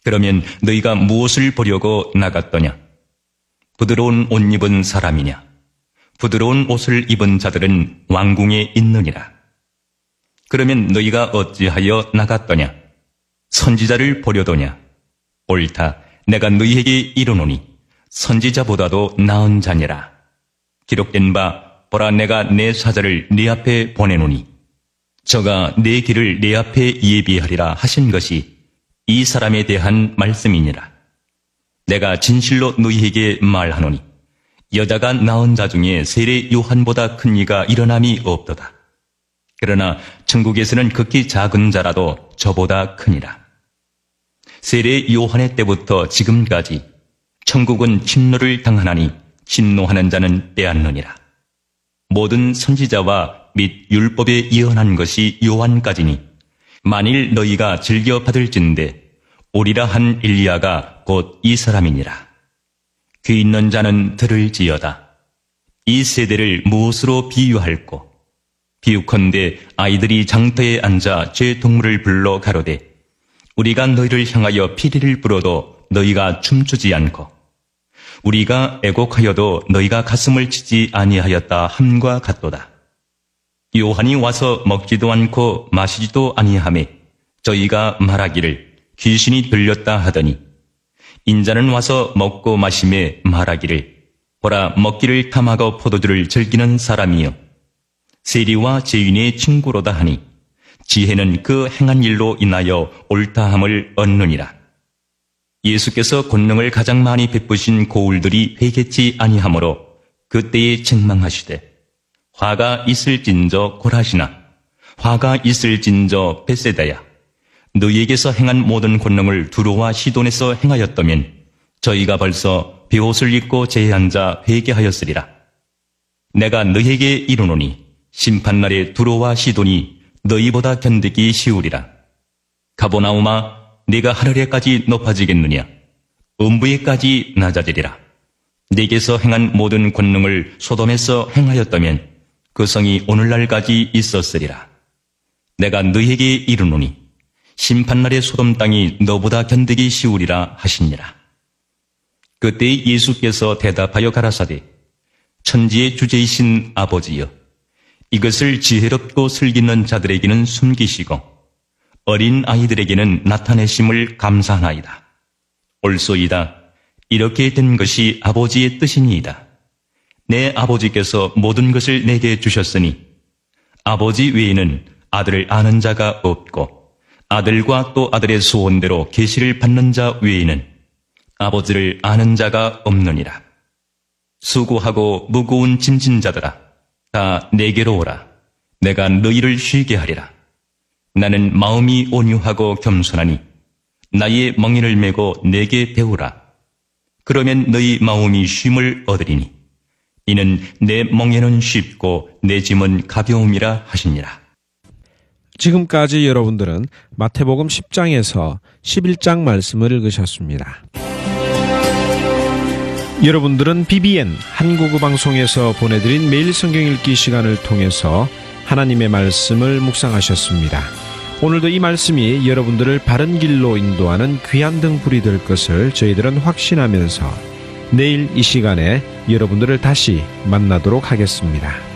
그러면 너희가 무엇을 보려고 나갔더냐? 부드러운 옷 입은 사람이냐? 부드러운 옷을 입은 자들은 왕궁에 있느니라. 그러면 너희가 어찌하여 나갔더냐? 선지자를 보려더냐? 옳다. 내가 너희에게 이르노니 선지자보다도 나은 자니라. 기록된 바 보라, 내가 내 사자를 네 앞에 보내노니 저가 내 길을 내 앞에 예비하리라 하신 것이 이 사람에 대한 말씀이니라. 내가 진실로 너희에게 말하노니 여자가 낳은 자 중에 세례 요한보다 큰 이가 일어남이 없도다. 그러나 천국에서는 극히 작은 자라도 저보다 크니라. 세례 요한의 때부터 지금까지 천국은 침노를 당하나니 침노하는 자는 빼앗느니라. 모든 선지자와 및 율법에 예언한 것이 요한까지니 만일 너희가 즐겨 받을진대 오리라 한 엘리야가 곧 이 사람이니라. 귀 있는 자는 들을지어다. 이 세대를 무엇으로 비유할꼬? 비유컨대 아이들이 장터에 앉아 제 동물을 불러 가로되 우리가 너희를 향하여 피리를 불어도 너희가 춤추지 않고 우리가 애곡하여도 너희가 가슴을 치지 아니하였다 함과 같도다. 요한이 와서 먹지도 않고 마시지도 아니하매 저희가 말하기를 귀신이 들렸다 하더니 인자는 와서 먹고 마심에 말하기를 보라, 먹기를 탐하고 포도주를 즐기는 사람이여 세리와 죄인의 친구로다 하니 지혜는 그 행한 일로 인하여 옳다함을 얻느니라. 예수께서 권능을 가장 많이 베푸신 고울들이 회개치 아니하므로 그때에 책망하시되 화가 있을진저 고라시나 화가 있을진저 벳세다야 너희에게서 행한 모든 권능을 두로와 시돈에서 행하였다면 저희가 벌써 베옷을 입고 제에 앉아 회개하였으리라. 내가 너희에게 이르노니 심판날에 두로와 시돈이 너희보다 견디기 쉬우리라. 가버나움아, 네가 하늘에까지 높아지겠느냐? 음부에까지 낮아지리라. 네게서 행한 모든 권능을 소돔에서 행하였다면 그 성이 오늘날까지 있었으리라. 내가 너희에게 이르노니 심판날의 소돔 땅이 너보다 견디기 쉬우리라 하시니라. 그때 예수께서 대답하여 가라사대 천지의 주제이신 아버지여, 이것을 지혜롭고 슬기는 자들에게는 숨기시고 어린 아이들에게는 나타내심을 감사하나이다. 옳소이다. 이렇게 된 것이 아버지의 뜻이니이다. 내 아버지께서 모든 것을 내게 주셨으니 아버지 외에는 아들을 아는 자가 없고 아들과 또 아들의 소원대로 계시를 받는 자 외에는 아버지를 아는 자가 없느니라. 수고하고 무거운 짐진 자들아, 다 내게로 오라. 내가 너희를 쉬게 하리라. 나는 마음이 온유하고 겸손하니 나의 멍에를 메고 내게 배우라. 그러면 너희 마음이 쉼을 얻으리니 이는 내 멍에는 쉽고 내 짐은 가벼움이라 하시니라. 지금까지 여러분들은 마태복음 10장에서 11장 말씀을 읽으셨습니다. 여러분들은 BBN 한국어 방송에서 보내드린 매일 성경 읽기 시간을 통해서 하나님의 말씀을 묵상하셨습니다. 오늘도 이 말씀이 여러분들을 바른 길로 인도하는 귀한 등불이 될 것을 저희들은 확신하면서 내일 이 시간에 여러분들을 다시 만나도록 하겠습니다.